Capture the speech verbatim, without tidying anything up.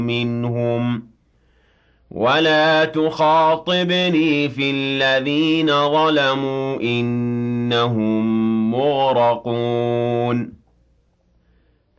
مِّنْهُمْ وَلَا تُخَاطِبْنِي فِي الَّذِينَ ظَلَمُوا إِنَّهُم مُّغْرَقُونَ